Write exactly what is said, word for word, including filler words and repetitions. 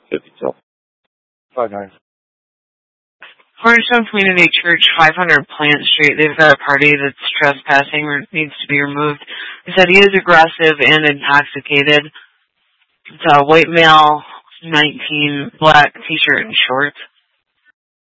fifty-two. Five nine. Cornerstone Community Church, five hundred Plant Street. They've got a party that's trespassing or needs to be removed. They said he is aggressive and intoxicated. It's a white male, nineteen, black t-shirt and shorts.